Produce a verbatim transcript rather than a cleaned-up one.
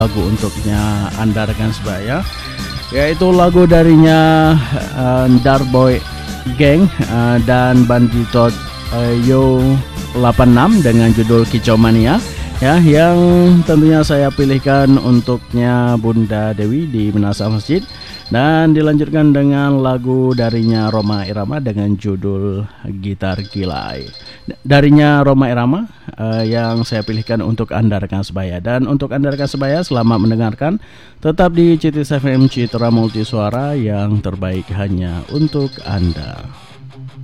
lagu untuknya Anda rekan sebaya, yaitu lagu darinya uh, Darboy Gang uh, dan Bandito uh, Yo delapan enam dengan judul Kicau Mania, ya, yang tentunya saya pilihkan untuknya Bunda Dewi di Menasa Masjid. Dan dilanjutkan dengan lagu darinya Rhoma Irama dengan judul Gitar Kilai. Darinya Rhoma Irama uh, yang saya pilihkan untuk Anda rekan sebaya. Dan untuk Anda rekan sebaya, selamat mendengarkan. Tetap di C T S F M Citra Multisuara, yang terbaik hanya untuk Anda.